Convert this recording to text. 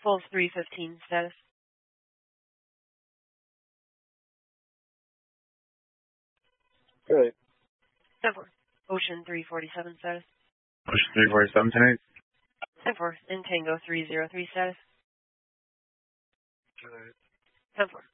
Pulse 315 status. 10-4. Ocean 347 status. Ocean 347 tonight. 10-4. In Tango 303 status. 10-4.